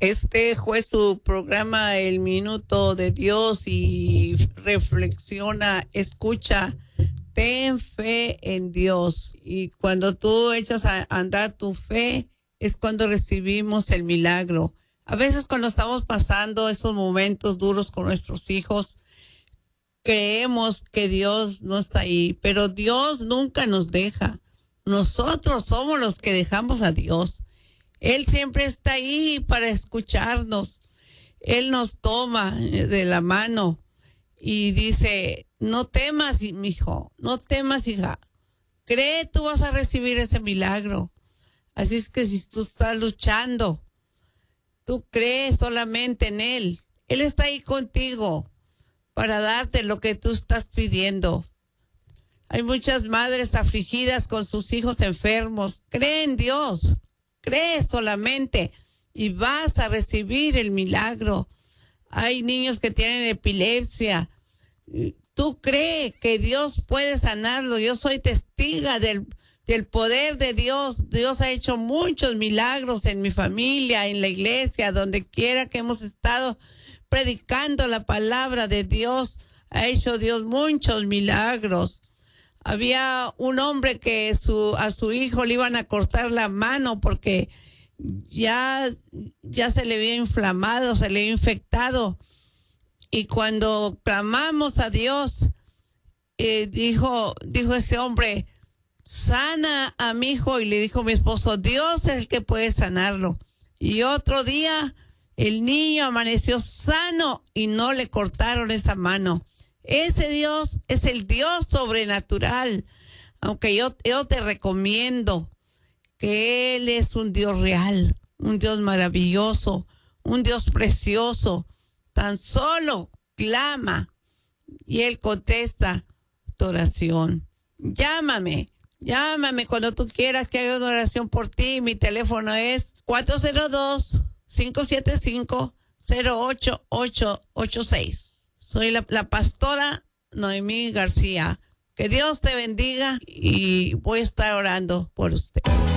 Este fue su programa El Minuto de Dios y reflexiona, escucha, ten fe en Dios. Y cuando tú echas a andar tu fe es cuando recibimos el milagro. A veces cuando estamos pasando esos momentos duros con nuestros hijos, creemos que Dios no está ahí, pero Dios nunca nos deja. Nosotros somos los que dejamos a Dios. Él siempre está ahí para escucharnos. Él nos toma de la mano y dice, no temas, mijo, no temas, hija. Cree, tú vas a recibir ese milagro. Así es que si tú estás luchando, tú crees solamente en Él. Él está ahí contigo para darte lo que tú estás pidiendo. Hay muchas madres afligidas con sus hijos enfermos. Cree en Dios. Cree solamente y vas a recibir el milagro. Hay niños que tienen epilepsia. Tú crees que Dios puede sanarlo. Yo soy testiga del poder de Dios. Dios ha hecho muchos milagros en mi familia, en la iglesia, donde quiera que hemos estado predicando la palabra de Dios. Ha hecho Dios muchos milagros. Había un hombre que a su hijo le iban a cortar la mano porque ya se le había inflamado, se le había infectado. Y cuando clamamos a Dios, dijo ese hombre, sana a mi hijo. Y le dijo mi esposo, Dios es el que puede sanarlo. Y otro día el niño amaneció sano y no le cortaron esa mano. Ese Dios es el Dios sobrenatural. Aunque yo te recomiendo que Él es un Dios real, un Dios maravilloso, un Dios precioso. Tan solo clama y Él contesta tu oración. Llámame cuando tú quieras que haga una oración por ti. Mi teléfono es 402-575-08886. Soy la pastora Noemí García. Que Dios te bendiga y voy a estar orando por usted.